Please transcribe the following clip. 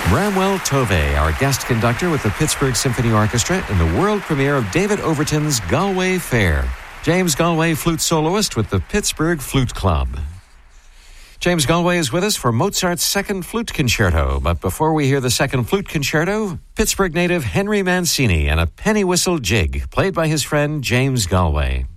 Bramwell Tovey, our guest conductor with the Pittsburgh Symphony Orchestra in the world premiere of David Overton's Galway Fair. James Galway, flute soloist with the Pittsburgh Flute Club. James Galway is with us for Mozart's Second Flute Concerto. But before we hear the Second Flute Concerto, Pittsburgh native Henry Mancini and a penny whistle jig, played by his friend James Galway.